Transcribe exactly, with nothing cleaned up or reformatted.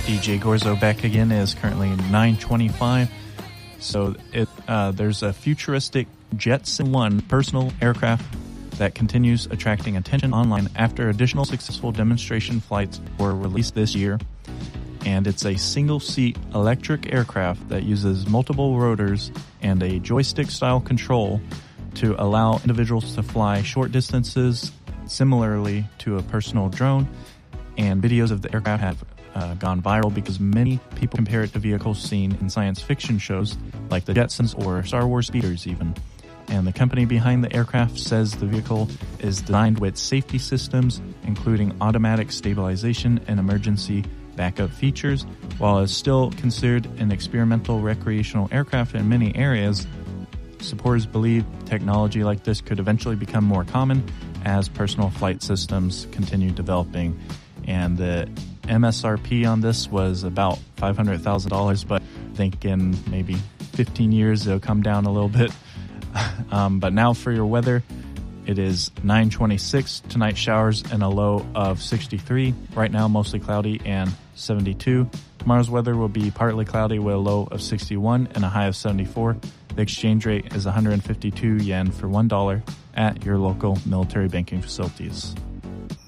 D J Gorzo back again. It is currently nine twenty-five. So it uh, there's a futuristic Jetson one personal aircraft that continues attracting attention online after additional successful demonstration flights were released this year. And it's a single-seat electric aircraft that uses multiple rotors and a joystick-style control to allow individuals to fly short distances similarly to a personal drone. And videos of the aircraft have uh, gone viral because many people compare it to vehicles seen in science fiction shows like the Jetsons or Star Wars speeders even. And the company behind the aircraft says the vehicle is designed with safety systems, including automatic stabilization and emergency backup features. While it's still considered an experimental recreational aircraft in many areas, supporters believe technology like this could eventually become more common as personal flight systems continue developing. And the M S R P on this was about five hundred thousand dollars, but I think in maybe fifteen years it'll come down a little bit. um, but now for your weather, it is nine twenty-six, tonight showers and a low of sixty-three. Right now mostly cloudy and seventy-two. Tomorrow's weather will be partly cloudy with a low of sixty-one and a high of seventy-four. The exchange rate is one hundred fifty-two yen for one dollar at your local military banking facilities.